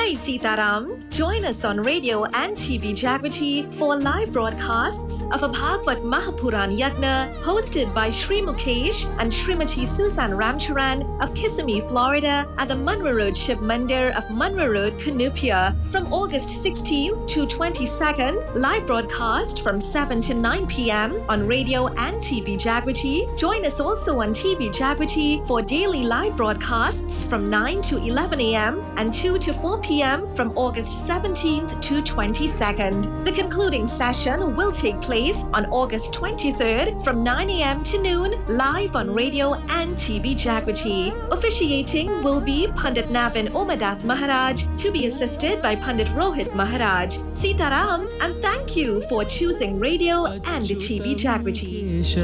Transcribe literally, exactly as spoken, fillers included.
Jai Sitaram. Join us on radio and T V Jagriti for live broadcasts of a Bhagavad Mahapuran Yagna hosted by Shri Mukesh and Shrimati Susan Ramcharan of Kissimmee, Florida at the Munro Road Shiv Mandir of Munro Road, Cunupia from August sixteenth to twenty-second. Live broadcast from seven to nine p.m. on radio and T V Jagriti. Join us also on T V Jagriti for daily live broadcasts from nine to eleven a.m. and two to four p.m. from August seventeenth to twenty-second. The concluding session will take place on August twenty-third from nine a.m. to noon, live on radio and T V Jagriti. Officiating will be Pandit Navin Omadath Maharaj, to be assisted by Pandit Rohit Maharaj. Sitaram, and thank you for choosing radio and T V Jagriti.